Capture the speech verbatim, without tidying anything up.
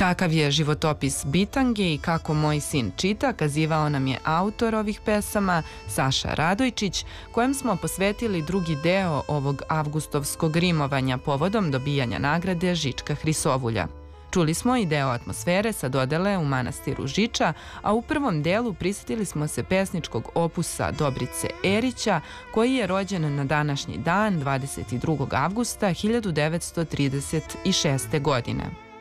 Kakav je životopis bitange i kako moj sin čita, kazivao nam je autor ovih pesama, Saša Radojčić, kojem smo posvetili drugi deo ovog avgustovskog rimovanja povodom dobijanja nagrade Žička Hrisovulja. Čuli smo i deo atmosfere sa dodele u manastiru Žiča, a u prvom delu prisjetili smo se pesničkog opusa Dobrice Erića, koji je rođen na današnji dan, dvadeset drugog avgusta hiljadu devetsto trideset šeste. godine.